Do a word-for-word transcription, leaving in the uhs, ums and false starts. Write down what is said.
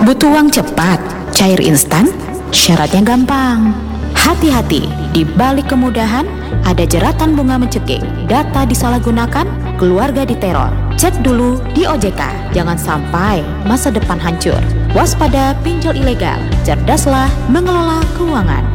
Butuh uang cepat, cair instan, syaratnya gampang. Hati-hati, di balik kemudahan ada jeratan bunga mencekik, data disalahgunakan, keluarga diteror. Cek dulu di O J K, jangan sampai masa depan hancur. Waspada pinjol ilegal, cerdaslah mengelola keuangan.